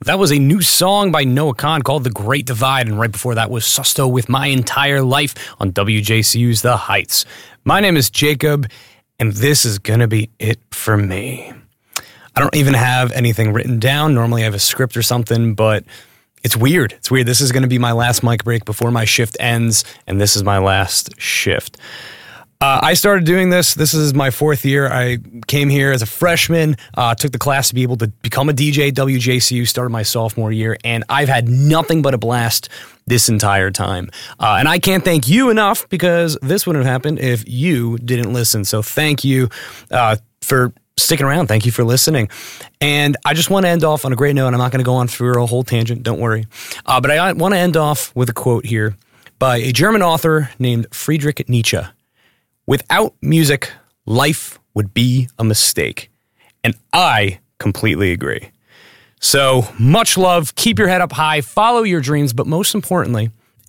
That was a new song by Noah Kahan called The Great Divide, and right before that was Susto with My Entire Life on WJCU's The Heights. My name is Jacob, and this is going to be it for me. I don't even have anything written down. Normally I have a script or something, but it's weird. It's weird. This is going to be my last mic break before my shift ends, and this is my last shift. I started doing this. This is my fourth year. I came here as a freshman, took the class to be able to become a DJ at WJCU, started my sophomore year, and I've had nothing but a blast this entire time. And I can't thank you enough because this wouldn't have happened if you didn't listen. So thank you for sticking around. Thank you for listening. And I just want to end off on a great note. I'm not going to go on through a whole tangent. Don't worry. But I want to end off with a quote here by a German author named Friedrich Nietzsche. Without music, life would be a mistake. And I completely agree. So much love, keep your head up high, follow your dreams, but most importantly,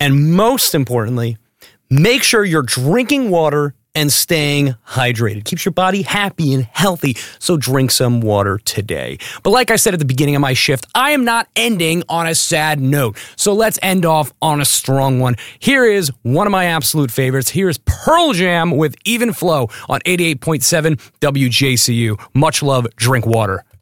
make sure you're drinking water and staying hydrated. Keeps your body happy and healthy, so drink some water today. But like I said at the beginning of my shift, I am not ending on a sad note. So let's end off on a strong one. Here is one of my absolute favorites. Here is Pearl Jam with Even Flow on 88.7 WJCU. Much love, drink water.